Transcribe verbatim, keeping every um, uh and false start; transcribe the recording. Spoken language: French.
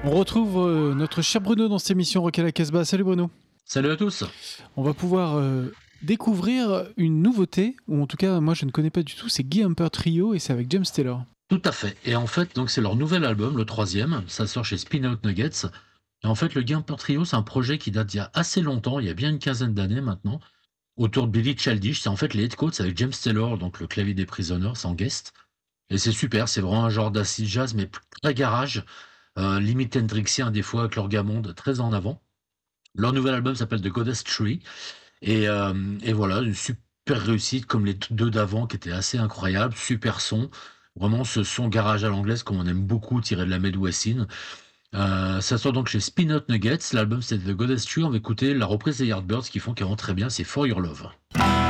On retrouve euh, notre cher Bruno dans cette émission Rock à la Casbah. Salut Bruno. Salut à tous. On va pouvoir euh, découvrir une nouveauté, ou en tout cas moi je ne connais pas du tout, c'est Guy Humper Trio et c'est avec James Taylor. Tout à fait. Et en fait, donc c'est leur nouvel album, le troisième. Ça sort chez Spin Out Nuggets. Et en fait, le Gimper Trio, c'est un projet qui date d'il y a assez longtemps, il y a bien une quinzaine d'années maintenant, autour de Billy Childish. C'est en fait les Headcoats avec James Taylor, donc le clavier des Prisoners en guest. Et c'est super, c'est vraiment un genre d'acid jazz, mais très garage, euh, limite Hendrixien des fois, avec leur gamonde très en avant. Leur nouvel album s'appelle The Goddess Tree. Et, euh, et voilà, une super réussite comme les deux d'avant qui étaient assez incroyables, super son. Vraiment ce son garage à l'anglaise comme on aime beaucoup tiré de la Medwessin. Euh, ça sort donc chez Spin Out Nuggets. L'album c'est The Goddess Tree. On va écouter la reprise des Yardbirds qui font qui rend très bien, c'est For Your Love.